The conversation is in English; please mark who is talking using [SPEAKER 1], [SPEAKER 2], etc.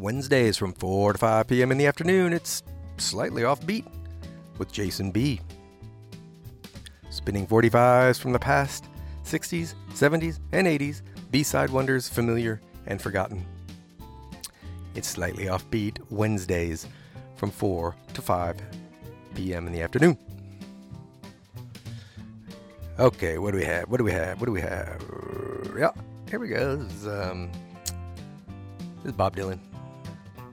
[SPEAKER 1] Wednesdays from 4 to 5 p.m. in the afternoon. It's Slightly Offbeat with Jason B. Spinning 45s from the past, 60s, 70s, and 80s, B-side wonders familiar and forgotten. It's Slightly Offbeat Wednesdays from 4 to 5 p.m. in the afternoon. Okay, what do we have? Yeah, here we go. This is Bob Dylan.